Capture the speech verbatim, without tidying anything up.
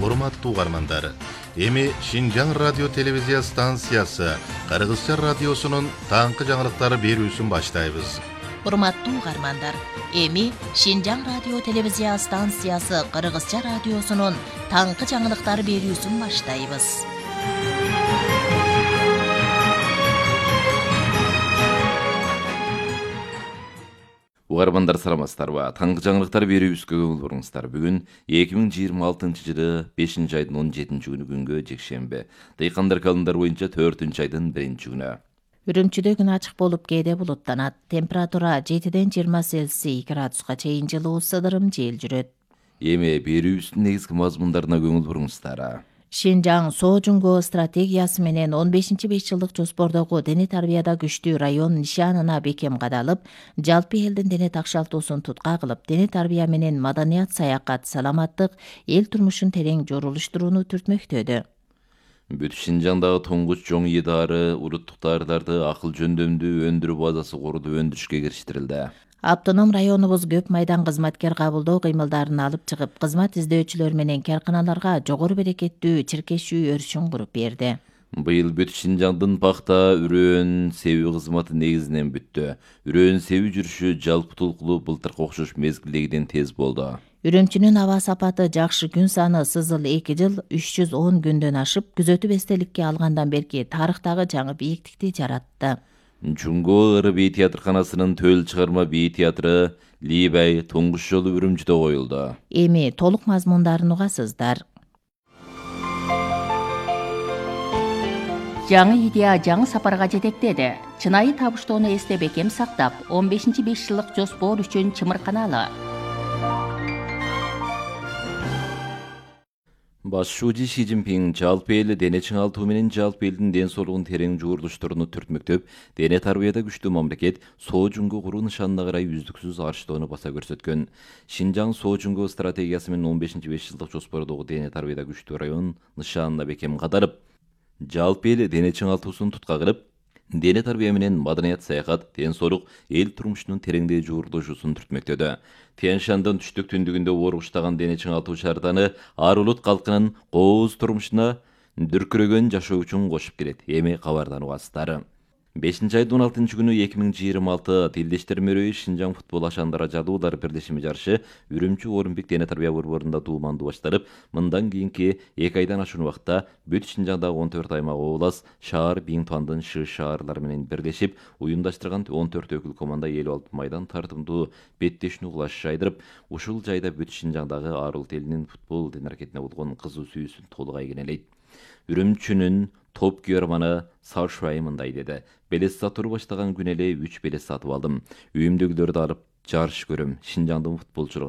урматтуу угармандар, эми Шинжаң радио телевизия станциясы Кыргызча радиосунун таңкы жаңылыктары берүүсүн баштайбыз. Урматтуу угармандар, эми Шинжаң радио телевизия станциясы Кыргызча радиосунун таңкы жаңылыктары берүүсүн баштайбыз. Угармандар саламатсыздарбы? Таңкы жаңылыктар берүүбүзгө көңүл буруңуздар. Бүгүн эки миң жыйырма алтынчы жылы бешинчи айдын он жетинчи күнү күнгө жекшемби. Дыйкандар календар боюнча төртүнчү айдын биринчи күнү. Үрүмчүдө күн ачык болуп кээде булуттанат. Температура жетиден жыйырма Цельсий градуска чейин жылуу сыдырым жел жүрөт. Эми берүүбүздүн негизги мазмундарына көңүл буруңуздар. Шинжаң Соо Жуңго стратегиясы менен он бешинчи беш жылдык жоспордогу дене тарбияда күчтүү район нишанына бекем кадалып, жалпы элдин дене такшалтуусун тутка кылып, дене тарбия менен маданият, саякат, саламаттык, эл турмушун терең жорулуштурууну түртмөктөдү. Бүт Шинжаңдагы тоңгуч жоң идары улуттук дардарды акыл жөндөмдүү өндүрүү базасы курууду өндүрүшкө кириштерилди. Автоном районубуз көп майдан кызматкер кабылдоо кыймылдарын алып чыгып, кызмат издөөчүлөр менен карканаларга жогору берекеттүү чиркешүү өрүшүн куруп берди. Быйыл бүт Шинжаңдын пахта, үрөөн, себүү кызматы негизинен бүттү. Үрөөн себүү жүрүшү жалпы толкулуу былтыркы окшош мезгилдегиден тез болду. Үрөмчүнүн аба сапаты жакшы, күн саны сызыл эки жыл үч жүз он күндөн ашып, күзөтүп эстеликке алгандан берки тарыхтагы жаңы бийиктикти жаратты. Жуңго ыры бий театрканасынын төл чыгарма бий театры Либай туңгуч жолу Үрүмчүдө коюлду. Эми толук мазмундарын угасыздар. Жаңы идея жаңы сапарга жетектеди. Чынайы табыштоону эсте бекем сактап, он бешинчи беш жылдык жоспор үчүн чымырканалы. Башчы Ши Цзиньпин жалпы эл дене чыңалтуу менен жалпы элдин ден соолугун терең жуурулуштурууну түртмөктөп, дене тарбияда күчтүү мамлекет Соо Жуңго куруу нышанына карай үздүксүз арчтоону баса көрсөткөн. Шинжаң Соо Жуңго стратегиясы менен он бешинчи беш жылдык жоспордогу дене тарбияда күчтүү район нышанына бекем кадалып, жалпы эл дене чыңалтуусун тутка кылып, дене тарбия менен маданият, саякат, ден соолук, эл турмушунун тереңдей жуурулушуусун түртмөктөдү. Тянь-Шандын түштүк түндүгүндө оргуштаган дене чыңалтуу шаарданы ар улут калкынын кооз турмушуна дүркүрөгөн жашоо үчүн кошуп келет. Эми кабардан угасыздар. бешинчи айдын он алтынчы күнү эки миң жыйырма алты Тилдештер мерөйү Шинжаң футбол ашандара жадуулар бирлешими жарышы Үрүмчү Орунбек дене тарбия борборунда дуумандуу башталып, мындан кийинки эки айдан ашуун убакта бүт Шинжаңдагы он төрт аймак, облас, шаар, Биңтуандын шыш шаарлары менен бирлешип уюмдаштырган он төрт өкүл команда элүү алты майдан тартымдуу беттешүүнү кулаш жайдырып, ушул жайда бүт Шинжаңдагы ар улут элинин футбол дене аракетине болгон кызуу сүйүүсүн толук айгинелейт. Үрүмчүнүн топ күйөрманы Саушвай мындай деди: белес сатууну баштаган күнү эле үч белес сатып алдым. Үйүмдөгүлөрдү алып жарыш көрөм. Шинжаңдын футболчулугу